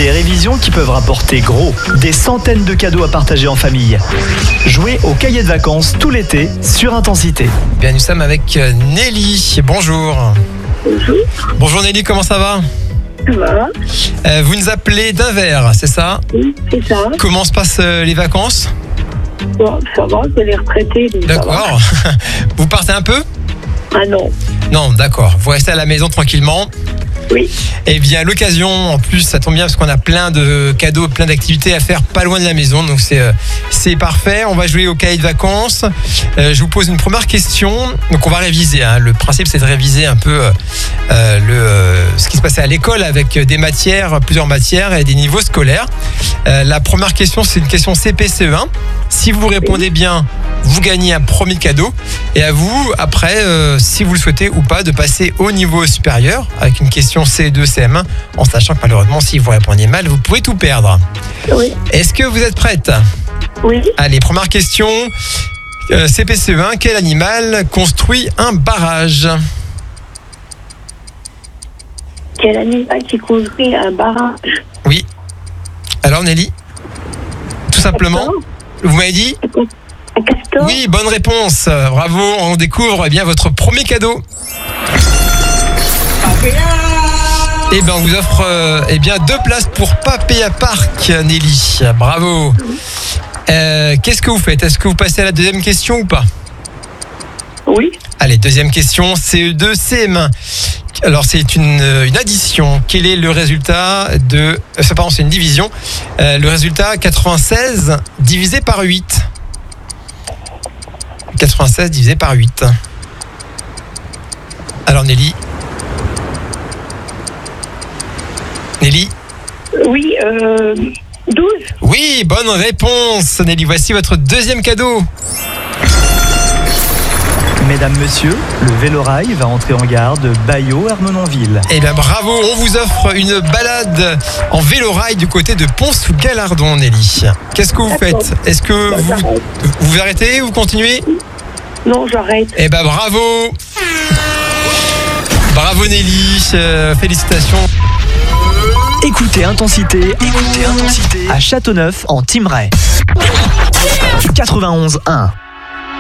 Des révisions qui peuvent rapporter gros. Des centaines de cadeaux à partager en famille. Jouez au cahier de vacances tout l'été sur Intensité. Bien, nous sommes avec Nelly. Bonjour. Bonjour, Bonjour Nelly, comment ça va ? ça va? Vous nous appelez d'Anvers, c'est ça ? Oui, c'est ça. Comment se passent les vacances ? Bon, ça va, c'est les retraités. donc ça va. D'accord. Vous partez un peu ? Ah non, Non, d'accord. Vous restez à la maison tranquillement. oui. Eh bien, l'occasion, en plus, ça tombe bien parce qu'on a plein de cadeaux, plein d'activités à faire pas loin de la maison. Donc, c'est parfait. On va jouer au cahier de vacances. Je vous pose une première question. Donc, on va réviser. Hein. Le principe, c'est de réviser un peu ce qui se passait à l'école avec des matières, plusieurs matières et des niveaux scolaires. La première question, c'est une question CP-CE1. Si vous répondez bien, vous gagnez un premier cadeau. Et à vous, après, si vous le souhaitez ou pas, de passer au niveau supérieur avec une question CE2, CM1, en sachant que malheureusement, si vous répondez mal, vous pouvez tout perdre. Oui, Est-ce que vous êtes prête ? oui. Allez, première question. CP-CE1, quel animal construit un barrage ? Quel animal qui construit un barrage? Oui. Alors Nelly ? Tout simplement. Vous m'avez dit ? Un castor? Oui, bonne réponse. Bravo, on découvre bien votre premier cadeau. Eh bien, on vous offre 2 places pour Papaya Park, Nelly. Bravo. Qu'est-ce que vous faites ? Est-ce que vous passez à la deuxième question ou pas ? Oui. Allez, deuxième question, CE2, CM1. Alors, c'est une addition. Quel est le résultat de... pardon, c'est une division. Le résultat, 96 divisé par 8. 96 divisé par 8. Alors, Nelly ? Nelly ? Oui, 12. Oui, bonne réponse, Nelly. Voici votre deuxième cadeau. Mesdames, messieurs, le Vélorail va entrer en gare de Baillot-Hermenonville. Eh bien, bravo, on vous offre une balade en vélorail du côté de Pont-sous-Galardon, Nelly. Qu'est-ce que vous faites ? Est-ce que vous arrêtez ou vous continuez ? Non, j'arrête. Eh bien, bravo. Bravo, Nelly. Félicitations. Écoutez Intensité à Châteauneuf en Thymerais. 91.1.